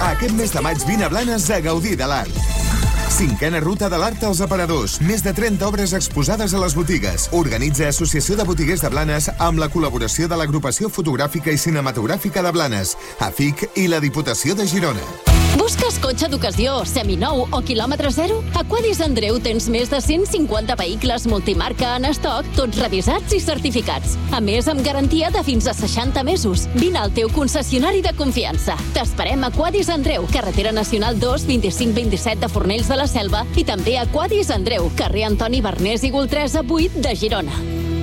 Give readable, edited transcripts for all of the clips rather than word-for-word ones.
Aquest mes de maig vine a Blanes a gaudir de l'art. 5a Ruta de l'Art als Aparadors. Més de 30 obres exposades a les botigues. Organitza Associació de Botiguers de Blanes amb la col·laboració de l'Agrupació Fotogràfica i Cinematogràfica de Blanes, AFIC i la Diputació de Girona. Busques cotxe d'ocasió, seminou o quilòmetre zero? A Quadis Andreu tens més de 150 vehicles multimarca en estoc, tots revisats i certificats. A més, amb garantia de fins a 60 mesos. Vine al teu concessionari de confiança. T'esperem a Quadis Andreu, carretera nacional 2, 25-27 de Fornells de la Selva i també a Quadis Andreu, carrer Antoni Bernés i Goltresa 8 de Girona.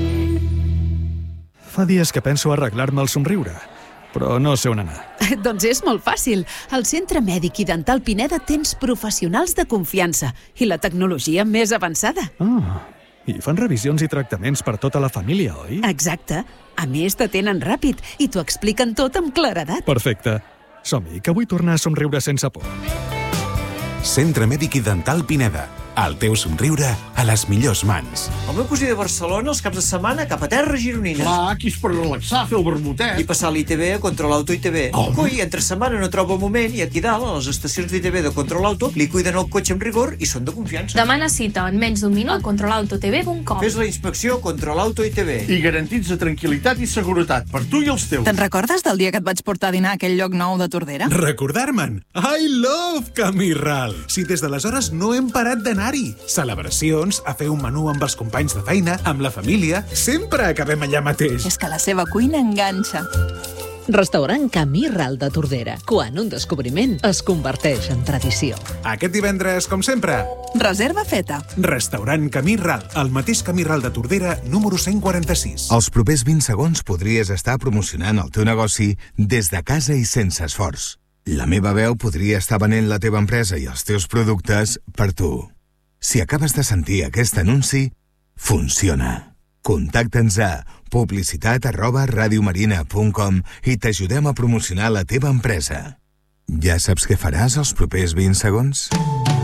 Fa dies que penso arreglar-me el somriure, però no sé on anar. Doncs és molt fàcil. Al Centre Mèdic i Dental Pineda tens professionals de confiança i la tecnologia més avançada. I fan revisions i tractaments per tota la família, oi? Exacte. A més, t'atenen ràpid i t'ho expliquen tot amb claredat. Perfecte. Som-hi, que vull tornar a somriure sense por. Centre Mèdic i Dental Pineda. El teu somriure a les millors mans. El meu cosí de Barcelona, els caps de setmana, cap a terra gironina. Clar, aquí és per relaxar, fer el vermutet. I passar l'ITV a Control Auto ITV. Coi, entre setmana no troba el moment i aquí dalt, a les estacions d'ITV de Control Auto, li cuiden el cotxe amb rigor i són de confiança. Demana cita en menys d'un minut a controlautotv.com. Fes la inspecció Control Auto ITV. I garantitza tranquil·litat i seguretat per tu i els teus. Te'n recordes del dia que et vaig portar a dinar a aquell lloc nou de Tordera? Recordar-me'n! I love Camí Ral! Si des d'aleshores no hem parat d'anar-hi. Celebracions, a fer un menú amb els companys de feina, amb la família... Sempre acabem allà mateix. És que la seva cuina enganxa. Restaurant Camí Ral de Tordera. Quan un descobriment es converteix en tradició. Aquest divendres, com sempre. Reserva feta. Restaurant Camí Ral, el mateix Camí Ral de Tordera, número 146. Els propers 20 segons podries estar promocionant el teu negoci des de casa i sense esforç. La meva veu podria estar venent la teva empresa i els teus productes per tu. Si acabes de sentir aquest anunci, funciona. Contacta'ns a publicitat@radiomarina.com i t'ajudem a promocionar la teva empresa. Ja saps què faràs els propers 20 segons?